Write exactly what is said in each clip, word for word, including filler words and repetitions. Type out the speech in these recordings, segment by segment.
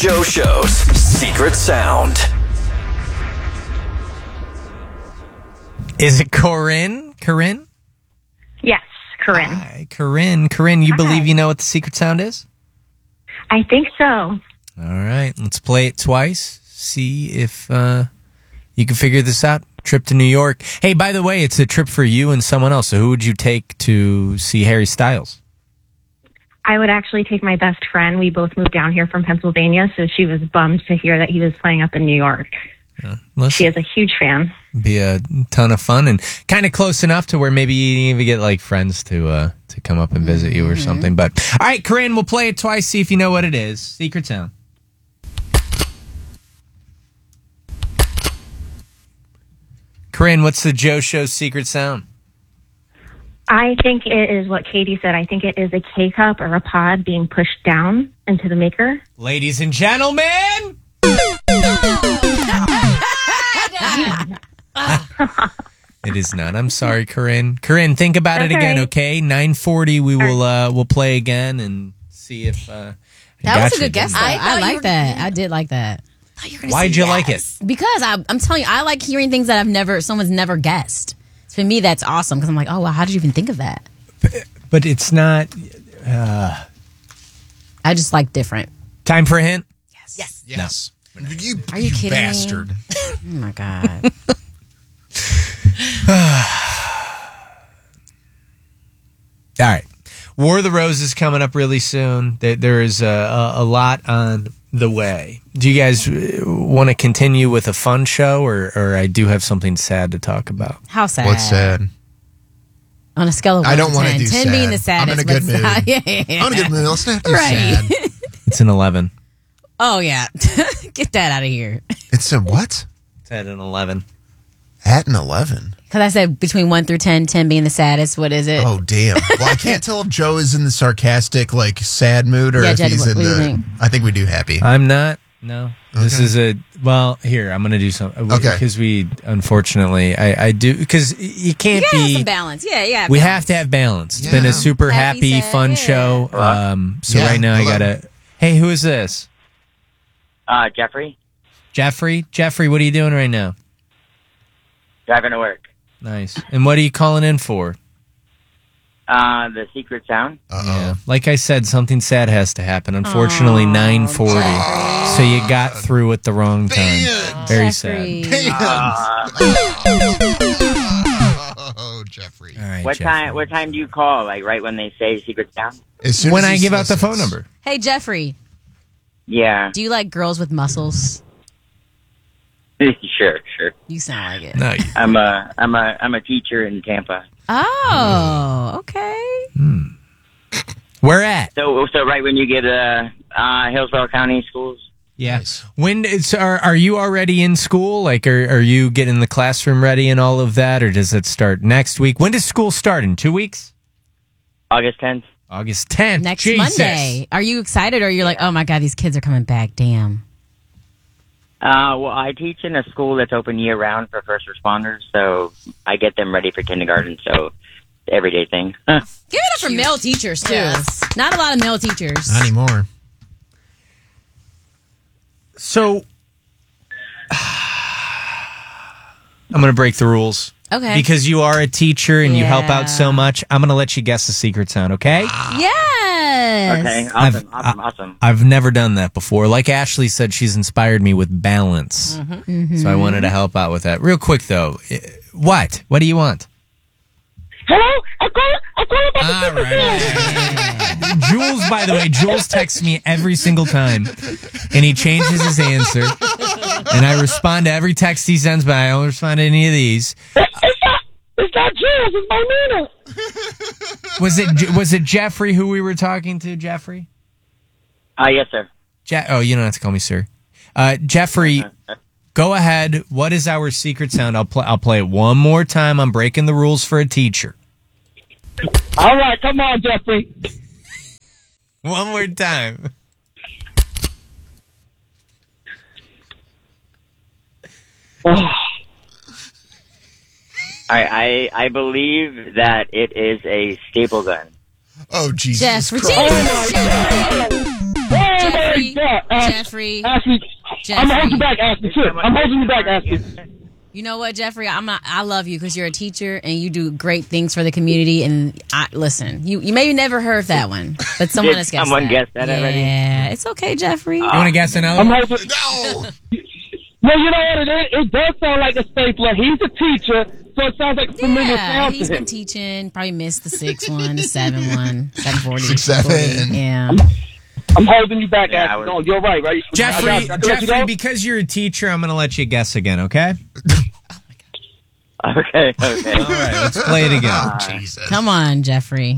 Joe Show's secret sound. Is it Corinne? Corinne? Yes, Corinne. Hi, Corinne. Corinne, you Hi. believe you know what the secret sound is? I think so. All right, let's play it twice. See if uh, you can figure this out. Trip to New York. Hey, by the way, it's a trip for you and someone else. So who would you take to see Harry Styles? I would actually take my best friend. We both moved down here from Pennsylvania, so she was bummed to hear that he was playing up in New York. Uh, listen, She is a huge fan. be a ton of fun and kind of close enough to where maybe you even get like friends to uh, to come up and visit you or something. But all right, Corinne, we'll play it twice. See if you know what it is. Secret sound. Corinne, what's the Joe Show's secret sound? I think it is what Katie said. I think it is a K-cup or a pod being pushed down into the maker. Ladies and gentlemen, it is not. I'm sorry, Corinne. Corinne, think about That's it again, all right. okay? nine forty, we will uh, we'll play again and see if uh, I That got was a you, good guess. didn't though. I? I, thought you like were- that. I did like that. Why'd you like it? Because I, I'm telling you, I like hearing things that I've never, someone's never guessed. For me, that's awesome because I'm like, oh, wow, how did you even think of that? But it's not. I just like different. Time for a hint? Yes. Yes. You, Are you kidding me? bastard. Oh my God. All right. War of the Roses coming up really soon. There, there is a, a, a lot on the way. Do you guys want to continue with a fun show, or, or I do have something sad to talk about? How sad. What's sad? On a scale of one I don't to want to ten. do ten sad. being the saddest. I'm in a good but mood. sad- yeah, yeah, yeah. I'm in a good mood. Let's not do Right. sad. It's an eleven. Oh, yeah. Get that out of here. It's a what? It's at an eleven. At an eleven. Because I said between one through ten, ten being the saddest. What is it? Oh, damn. Well, I can't tell if Joe is in the sarcastic, like, sad mood or Yeah, if Jed, he's what- in what do you the. think? I think we do happy. I'm not. No. This Okay. is a. Well, here, I'm going to do something. Okay. Because we, unfortunately, I, I do. Because you can't You gotta have be. some balance. Yeah, yeah. We balance. have to have balance. It's Yeah. been a super Happy, happy, sad, fun yeah. show. Um, so Yeah, right now hello. I gotta. Hey, who is this? Uh, Jeffrey, Jeffrey. Jeffrey, what are you doing right now? driving to work. Nice. And what are you calling in for? Uh, the secret sound. Uh-oh. Like I said, something sad has to happen. Unfortunately, nine forty. So you got through at the wrong time. Man. Very Jeffrey. sad. Oh, Jeffrey. All right. What Jeffrey. time? What time do you call? Like right when they say secret sound? As soon When as I he give out the phone listens. number. Hey, Jeffrey, Yeah. do you like girls with muscles? Sure, sure. You sound like it. No. You, I'm a, I'm a, I'm a teacher in Tampa. Oh, okay. where at? So, so right when you get uh, uh, Hillsborough County schools. Yeah. When it's are are you already in school? Like, are are you getting the classroom ready and all of that, or does it start next week? When does school start? In two weeks? August tenth. August tenth. Next Jesus. Monday. Are you excited or you're like, oh my God, these kids are coming back? Damn. Uh, well, I teach in a school that's open year round for first responders, so I get them ready for kindergarten. So, everyday thing. Give it up for male teachers, too. Yes. Not a lot of male teachers. Not anymore. So, I'm going to break the rules. Okay. Because you are a teacher and you help Yeah. out so much, I'm going to let you guess the secret sound, okay? Yes. Okay. Awesome. I've- awesome. awesome. I've never done that before. Like Ashley said, she's inspired me with balance. Mm-hmm. So I wanted to help out with that. Real quick, though. eh, What? What do you want? Hello? I call, I call about All right. Jules, by the way, Jules texts me every single time, and he changes his answer. And I respond to every text he sends, but I don't respond to any of these. It's not, it's not Jules, it's my Nina. Was it was it Jeffrey who we were talking to? Jeffrey? Uh, yes, sir. Je- oh, you don't have to call me sir. Uh, Jeffrey, go ahead. What is our secret sound? I'll play. I'll play it one more time. I'm breaking the rules for a teacher. All right, come on, Jeffrey. One more time. I, I I believe that it is a staple gun. Oh, Jesus Jeffrey. Christ. Jesus. Jeffrey, my God, Ash- Jeffrey, Ashley, I'm holding you back, Ashley. Shit, I'm holding you back, Ashley. You know what, Jeffrey? I'm not, I love you because you're a teacher and you do great things for the community. And I listen, you you maybe never heard that one, but someone Did has guessed someone that. guess that yeah, already? Yeah, it's okay, Jeffrey. You want to guess another? I'm holding. No. Well, you know what it is? It does sound like a stapler. He's a teacher, so it sounds like a familiar yeah, sound he's to been him. teaching. Probably missed the six one, the seven one, seven forty, Six, seven. forty. Yeah. I'm holding you back, Yeah, I Ashley. was- No, you're right, right? Jeffrey, I got- I can let you Jeffrey, go? because you're a teacher, I'm going to let you guess again, okay? Okay, okay. All right, let's play it again. Jesus. Come on, Jeffrey.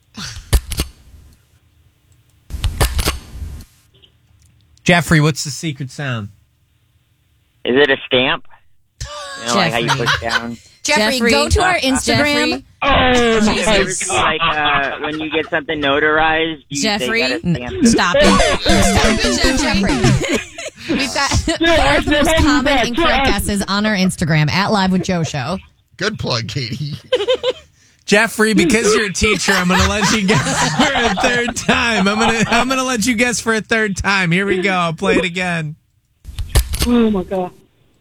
Jeffrey, what's the secret sound? Is it a stamp? You know, like how you Jeffrey. push down? Jeffrey, Jeffrey, go to our uh, Instagram. Jeffrey, Oh, You my ever Jesus. see, like uh, when you get something notarized, you Jeffrey, they gotta stamp it? stop it. Jeffrey. We've got Yeah, five most yeah, common yeah, and yeah. correct guesses on our Instagram at Live with Joe Show. Good plug, Katie. Jeffrey, because you're a teacher, I'm going to let you guess for a third time. I'm going to I'm going to let you guess for a third time. Here we go. I'll play it again. Oh, my God.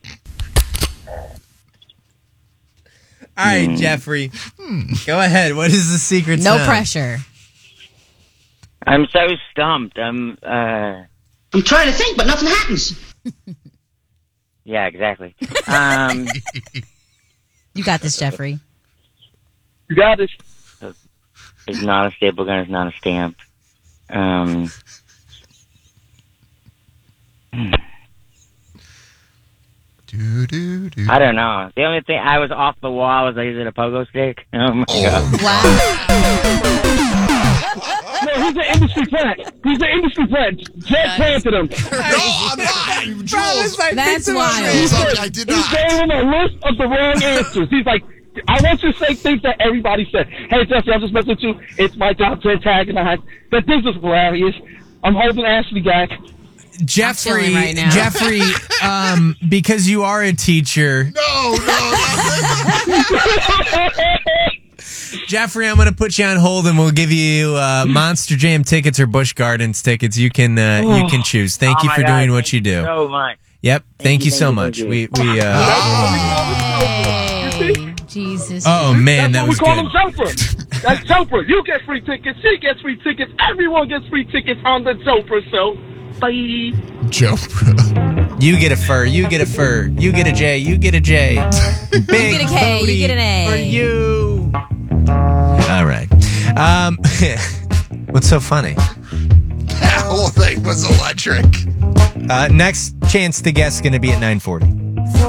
All right, Jeffrey. Go ahead. What is the secret No sound? pressure. I'm so stumped. I'm, uh, I'm trying to think, but nothing happens. yeah, exactly. Um, You got this, Jeffrey. You got this. it's not a staple gun. It's not a stamp. Um, Do, do, do. I don't know. The only thing I was off the wall was like, is it a pogo stick? Oh my god! Wow. No, he's an industry plant. He's an industry plant. Jed planted him. No, I'm not. Jules. That's wild. Jules, I, I did He's not. gave him a list of the wrong answers. He's like, I want you to say things that everybody said. Hey, Jesse, I'm just messing with you. It's my job to antagonize. That this is hilarious. I'm holding Ashley back. Jeffrey, chilling right now. Jeffrey, um, because you are a teacher, No, no, Jeffrey, I'm going to put you on hold, and we'll give you uh, Monster Jam tickets or Busch Gardens tickets. You can uh, you can choose. Thank Oh you my for God, doing what thank you do. So much. Yep. Thank, you, you thank so you, much. thank We you. we. Uh, Hey, Jesus. oh man, that That's was what we good. call him Jumper. That's Jumper. You get free tickets. She gets free tickets. Everyone gets free tickets on the Jumper. So, bye. Joe. You get a fur. You get a fur. You get a J. You get a J. Big You get a K, you booty get an A. for you. All right. Um, what's so funny? That whole thing was electric. Uh, next chance to guess going to be at nine forty.